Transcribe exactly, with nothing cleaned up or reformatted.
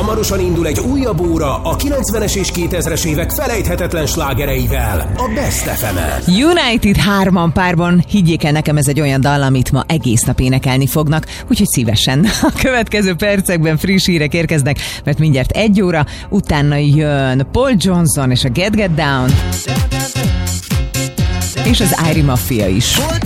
hamarosan indul egy újabb óra a kilencvenes és kétezres évek felejthetetlen slágereivel, a Best ef emen. United hárman párban, higgyék el nekem, ez egy olyan dal, amit ma egész nap énekelni fognak, úgyhogy szívesen. A következő percekben friss hírek érkeznek, mert mindjárt egy óra, utána jön Paul Johnson és a Get Get Down, és az Irie Mafia is.